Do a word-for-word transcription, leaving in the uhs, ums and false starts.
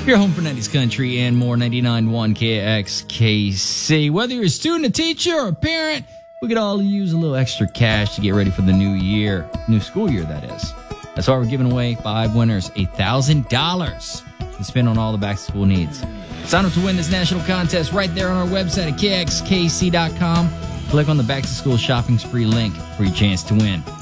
Your home for nineties country and more, ninety-nine point one K X K C. Whether you're a student, a teacher, or a parent, we could all use a little extra cash to get ready for the new year. New school year, that is. That's why we're giving away five winners one thousand dollars to spend on all the back-to-school needs. Sign up to win this national contest right there on our website at K X K C dot com. Click on the Back to School Shopping Spree link for your chance to win.